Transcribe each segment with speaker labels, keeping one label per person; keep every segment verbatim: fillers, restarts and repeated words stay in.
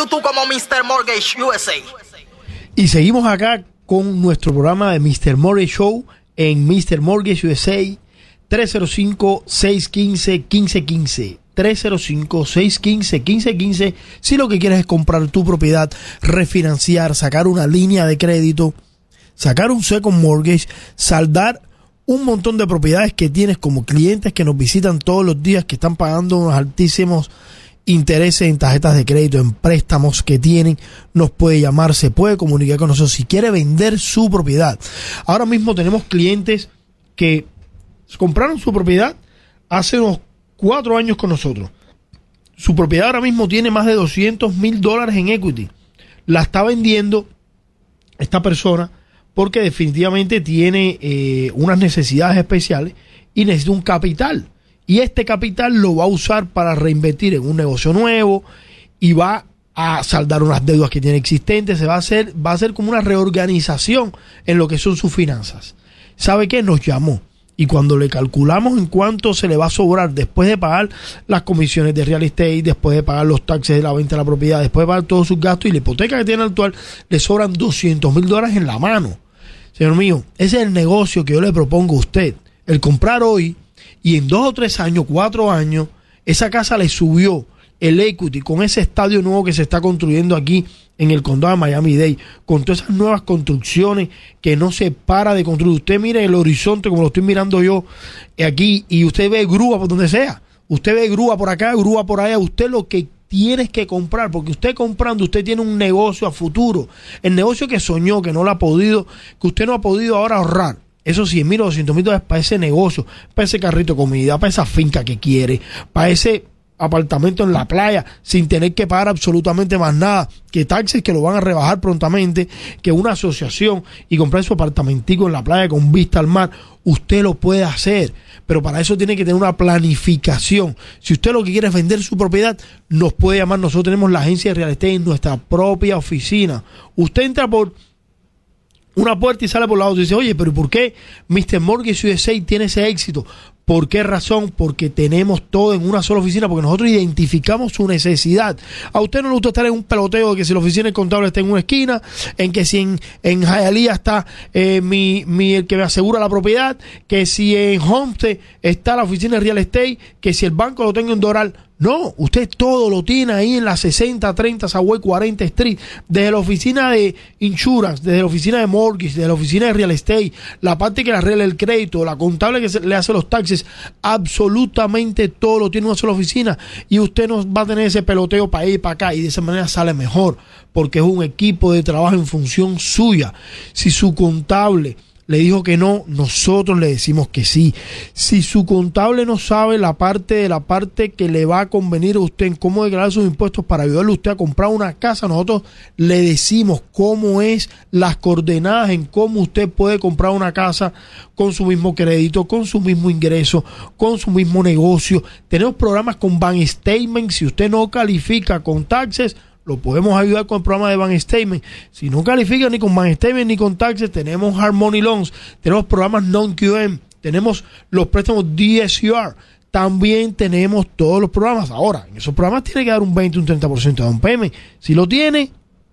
Speaker 1: YouTube como mister Mortgage U S A.
Speaker 2: Y seguimos acá con nuestro programa de mister Mortgage Show en mister Mortgage U S A. Tres cero cinco, seis uno cinco, uno cinco uno cinco. tres cero cinco, seis uno cinco, uno cinco uno cinco. Si lo que quieres es comprar tu propiedad, refinanciar, sacar una línea de crédito, sacar un second mortgage, saldar un montón de propiedades que tienes, como clientes que nos visitan todos los días, que están pagando unos altísimos intereses en tarjetas de crédito, en préstamos que tienen, nos puede llamar, se puede comunicar con nosotros si quiere vender su propiedad. Ahora mismo tenemos clientes que compraron su propiedad hace unos cuatro años con nosotros. Su propiedad ahora mismo tiene más de doscientos mil dólares en equity. La está vendiendo esta persona porque definitivamente tiene eh, unas necesidades especiales y necesita un capital. Y este capital lo va a usar para reinvertir en un negocio nuevo y va a saldar unas deudas que tiene existentes. Se va a hacer, va a hacer como una reorganización en lo que son sus finanzas. ¿Sabe qué? Nos llamó. Y cuando le calculamos en cuánto se le va a sobrar después de pagar las comisiones de real estate, después de pagar los taxes de la venta de la propiedad, después de pagar todos sus gastos y la hipoteca que tiene actual, le sobran doscientos mil dólares en la mano. Señor mío, ese es el negocio que yo le propongo a usted. El comprar hoy y en dos o tres años, cuatro años, esa casa le subió el equity con ese estadio nuevo que se está construyendo aquí en el condado de Miami-Dade, con todas esas nuevas construcciones que no se para de construir. Usted mire el horizonte como lo estoy mirando yo aquí y usted ve grúa por donde sea. Usted ve grúa por acá, grúa por allá. Usted lo que tiene que comprar, porque usted comprando, usted tiene un negocio a futuro. El negocio que soñó, que no lo ha podido, que usted no ha podido ahora ahorrar. Eso sí, mira, doscientos mil dólares para ese negocio, para ese carrito de comida, para esa finca que quiere, para ese apartamento en la playa sin tener que pagar absolutamente más nada, que taxes que lo van a rebajar prontamente, que una asociación y comprar su apartamentico en la playa con vista al mar. Usted lo puede hacer, pero para eso tiene que tener una planificación. Si usted lo que quiere es vender su propiedad, nos puede llamar. Nosotros tenemos la agencia de real estate en nuestra propia oficina. Usted entra por una puerta y sale por la otra y dice, oye, pero ¿por qué mister Mortgage U S A tiene ese éxito? ¿Por qué razón? Porque tenemos todo en una sola oficina, porque nosotros identificamos su necesidad. A usted no le gusta estar en un peloteo de que si la oficina del contable está en una esquina, en que si en, en Hialeah está eh, mi, mi, el que me asegura la propiedad, que si en Homestead está la oficina de real estate, que si el banco lo tengo en Doral. No, usted todo lo tiene ahí en la sesenta treinta Southwest cuarenta Street, desde la oficina de insurance, desde la oficina de mortgage, desde la oficina de real estate, la parte que le arregla el crédito, la contable que se, le hace los taxes, absolutamente todo lo tiene en una sola oficina y usted no va a tener ese peloteo para ir para acá y de esa manera sale mejor porque es un equipo de trabajo en función suya. Si su contable le dijo que no, nosotros le decimos que sí. Si su contable no sabe la parte de la parte que le va a convenir a usted en cómo declarar sus impuestos para ayudarle a usted a comprar una casa, nosotros le decimos cómo es las coordenadas en cómo usted puede comprar una casa con su mismo crédito, con su mismo ingreso, con su mismo negocio. Tenemos programas con bank statement. Si usted no califica con taxes, lo podemos ayudar con el programa de Bank Statement. Si no califica ni con Bank Statement ni con taxes, tenemos Hard Money Loans, tenemos programas Non-Q M, tenemos los préstamos D S C R, también tenemos todos los programas. Ahora, en esos programas tiene que dar un veinte, un treinta por ciento de down payment. Si lo tiene,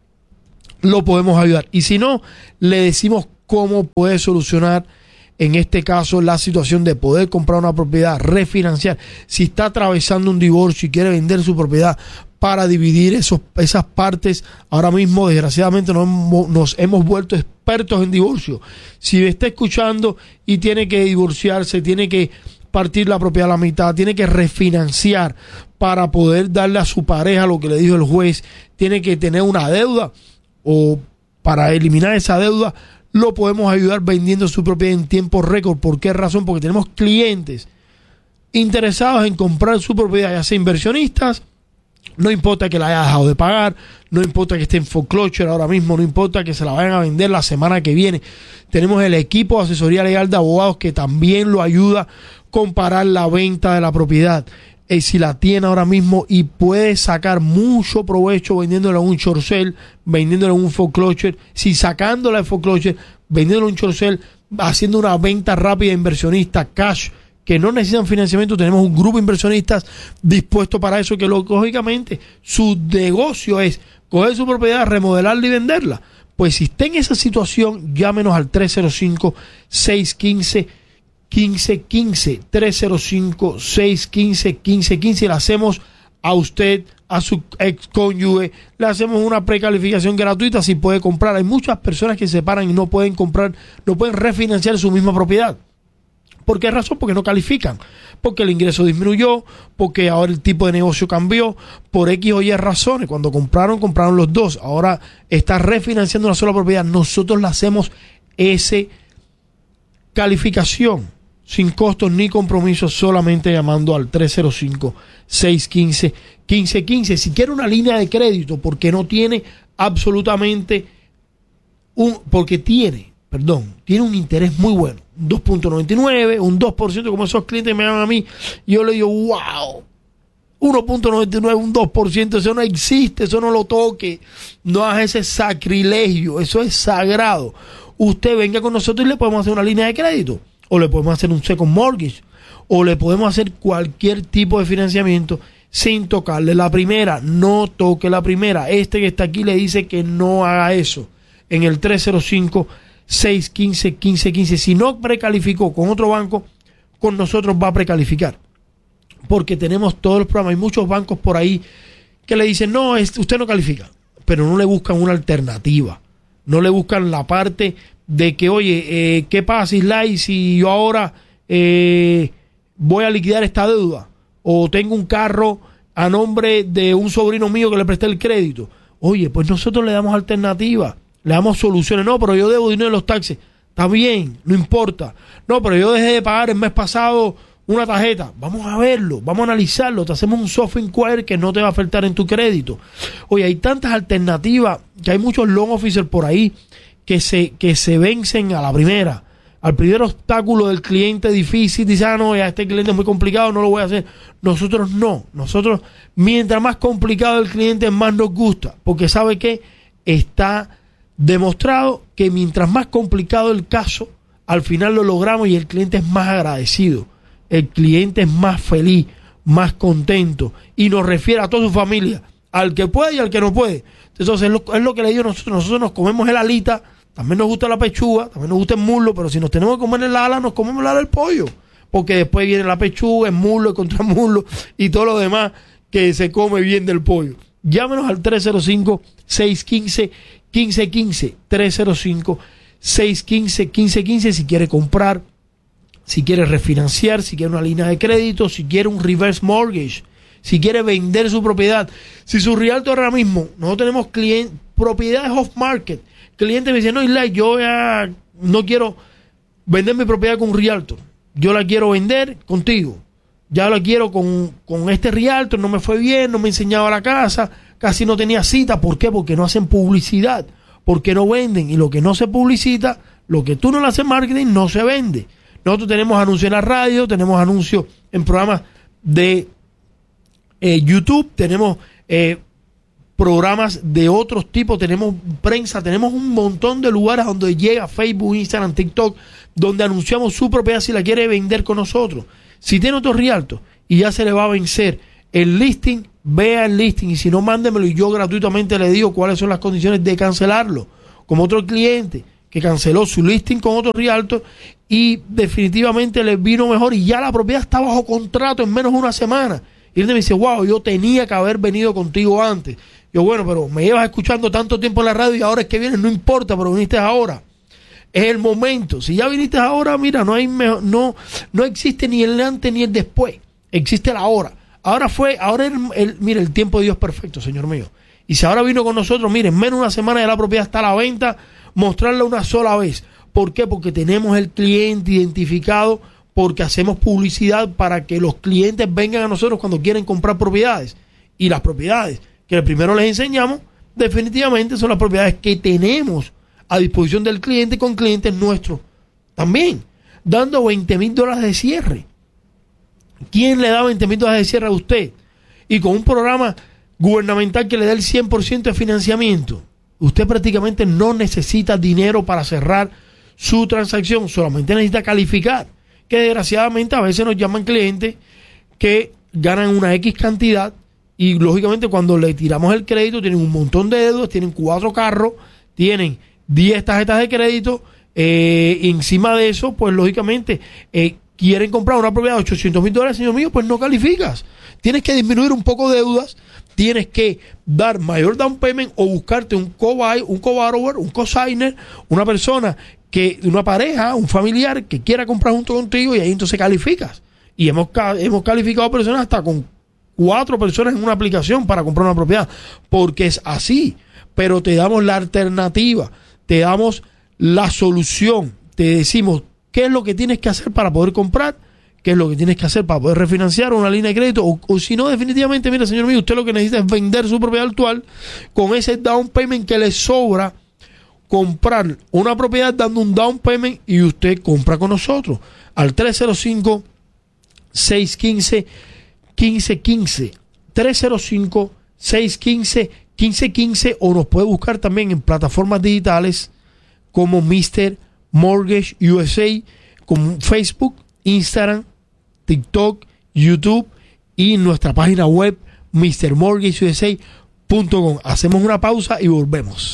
Speaker 2: lo podemos ayudar. Y si no, le decimos cómo puede solucionar en este caso la situación de poder comprar una propiedad, refinanciar. Si está atravesando un divorcio y quiere vender su propiedad para dividir esos, esas partes, ahora mismo desgraciadamente nos hemos, nos hemos vuelto expertos en divorcio. Si está escuchando y tiene que divorciarse, tiene que partir la propiedad a la mitad, tiene que refinanciar para poder darle a su pareja lo que le dijo el juez, tiene que tener una deuda o para eliminar esa deuda, lo podemos ayudar vendiendo su propiedad en tiempo récord. ¿Por qué razón? Porque tenemos clientes interesados en comprar su propiedad, ya sea inversionistas. No importa que la haya dejado de pagar, no importa que esté en foreclosure ahora mismo, no importa que se la vayan a vender la semana que viene. Tenemos el equipo de asesoría legal de abogados que también lo ayuda a comparar la venta de la propiedad. Y si la tiene ahora mismo y puede sacar mucho provecho vendiéndola en un short sale, vendiéndola en un foreclosure, si sacándola de foreclosure, vendiéndola en un short sale, haciendo una venta rápida inversionista, cash, que no necesitan financiamiento, tenemos un grupo de inversionistas dispuesto para eso, que lógicamente su negocio es coger su propiedad, remodelarla y venderla. Pues si está en esa situación, llámenos al tres cero cinco, seis uno cinco, uno cinco uno cinco, tres cero cinco, seis uno cinco, uno cinco uno cinco, y le hacemos a usted, a su ex cónyuge, le hacemos una precalificación gratuita si puede comprar. Hay muchas personas que se separan y no pueden comprar, no pueden refinanciar su misma propiedad. ¿Por qué razón? Porque no califican, porque el ingreso disminuyó, porque ahora el tipo de negocio cambió, por X o Y razones. Cuando compraron, compraron los dos, ahora está refinanciando una sola propiedad. Nosotros le hacemos esa calificación sin costos ni compromisos, solamente llamando al tres cero cinco, seis uno cinco, uno cinco uno cinco. Si quiere una línea de crédito, porque no tiene absolutamente un, porque tiene, perdón, tiene un interés muy bueno, dos punto noventa y nueve, un dos por ciento, como esos clientes me llaman a mí, y yo le digo, wow, uno punto noventa y nueve, un dos por ciento, eso no existe, eso no lo toque, no haga ese sacrilegio, eso es sagrado. Usted venga con nosotros y le podemos hacer una línea de crédito, o le podemos hacer un second mortgage, o le podemos hacer cualquier tipo de financiamiento sin tocarle la primera. No toque la primera. Este que está aquí le dice que no haga eso. En el tres cero cinco, seis uno cinco, uno cinco uno cinco. Si no precalificó con otro banco, con nosotros va a precalificar. Porque tenemos todos los programas. Hay muchos bancos por ahí que le dicen, no, usted no califica. Pero no le buscan una alternativa. No le buscan la parte de que, oye, eh, ¿qué pasa, Islay, si yo ahora eh, voy a liquidar esta deuda? O tengo un carro a nombre de un sobrino mío que le presté el crédito. Oye, pues nosotros le damos alternativa, le damos soluciones. No, pero yo debo dinero de los taxes. Está bien, no importa. No, pero yo dejé de pagar el mes pasado una tarjeta. Vamos a verlo, vamos a analizarlo. Te hacemos un soft inquiry que no te va a afectar en tu crédito. Oye, hay tantas alternativas que hay muchos loan officers por ahí que se, que se vencen a la primera. Al primer obstáculo del cliente difícil, dice, ah, no, ya este cliente es muy complicado, no lo voy a hacer. Nosotros no. Nosotros, mientras más complicado el cliente, más nos gusta. Porque ¿sabe qué? Está demostrado que mientras más complicado el caso, al final lo logramos y el cliente es más agradecido. El cliente es más feliz, más contento. Y nos refiere a toda su familia, al que puede y al que no puede. Entonces, es lo, es lo que le digo nosotros. Nosotros nos comemos el alita. También nos gusta la pechuga, también nos gusta el muslo, pero si nos tenemos que comer el ala, nos comemos el ala del pollo. Porque después viene la pechuga, el muslo, el contramuslo y todo lo demás que se come bien del pollo. Llámenos al tres cero cinco, seis uno cinco, uno cinco uno cinco. tres cero cinco, seis uno cinco, uno cinco uno cinco si quiere comprar, si quiere refinanciar, si quiere una línea de crédito, si quiere un reverse mortgage, si quiere vender su propiedad. Si su realtor ahora mismo, nosotros tenemos clientes, propiedades off market. Cliente me dice, no, Isla, yo ya no quiero vender mi propiedad con un realtor. Yo la quiero vender contigo. Ya la quiero con, con este realtor, no me fue bien, no me enseñaba la casa, casi no tenía cita. ¿Por qué? Porque no hacen publicidad, porque no venden. Y lo que no se publicita, lo que tú no le haces marketing, no se vende. Nosotros tenemos anuncios en la radio, tenemos anuncios en programas de eh, YouTube, tenemos... Eh, programas de otros tipos, tenemos prensa, tenemos un montón de lugares donde llega Facebook, Instagram, TikTok, donde anunciamos su propiedad si la quiere vender con nosotros. Si tiene otro realtor y ya se le va a vencer el listing, vea el listing y si no, mándemelo y yo gratuitamente le digo cuáles son las condiciones de cancelarlo. Como otro cliente que canceló su listing con otro realtor y definitivamente le vino mejor y ya la propiedad está bajo contrato en menos de una semana. Y él me dice, wow, yo tenía que haber venido contigo antes. Yo, bueno, pero me llevas escuchando tanto tiempo en la radio y ahora es que vienes, no importa, pero viniste ahora. Es el momento. Si ya viniste ahora, mira, no hay mejor, no, no existe ni el antes ni el después. Existe la ahora. Ahora fue, ahora el, el, mire, el tiempo de Dios es perfecto, Señor mío. Y si ahora vino con nosotros, mire, en menos de una semana ya la propiedad está a la venta, mostrarla una sola vez. ¿Por qué? Porque tenemos el cliente identificado, porque hacemos publicidad para que los clientes vengan a nosotros cuando quieren comprar propiedades. Y las propiedades que primero les enseñamos, definitivamente son las propiedades que tenemos a disposición del cliente con clientes nuestros también, dando veinte mil dólares de cierre. ¿Quién le da veinte mil dólares de cierre a usted? Y con un programa gubernamental que le da el cien por ciento de financiamiento, usted prácticamente no necesita dinero para cerrar su transacción, solamente necesita calificar, que desgraciadamente a veces nos llaman clientes que ganan una X cantidad y lógicamente cuando le tiramos el crédito tienen un montón de deudas, tienen cuatro carros, tienen diez tarjetas de crédito, eh, y encima de eso, pues lógicamente eh, quieren comprar una propiedad de ochocientos mil dólares, señor mío, pues no calificas. Tienes que disminuir un poco de deudas, tienes que dar mayor down payment o buscarte un co-buy, un co-borrower, un co-signer, una persona que, una pareja, un familiar que quiera comprar junto contigo y ahí entonces calificas. Y hemos, hemos calificado personas hasta con cuatro personas en una aplicación para comprar una propiedad, porque es así. Pero te damos la alternativa, te damos la solución, te decimos qué es lo que tienes que hacer para poder comprar, qué es lo que tienes que hacer para poder refinanciar una línea de crédito, o, o si no, definitivamente, mira, señor mío, usted lo que necesita es vender su propiedad actual con ese down payment que le sobra, comprar una propiedad dando un down payment y usted compra con nosotros al tres cero cinco, seis uno cinco, uno cinco uno cinco, tres cero cinco, seis uno cinco, uno cinco uno cinco, o nos puede buscar también en plataformas digitales como mister Mortgage U S A, como Facebook, Instagram, TikTok, YouTube y nuestra página web mister mortgage u s a punto com. Hacemos una pausa y volvemos.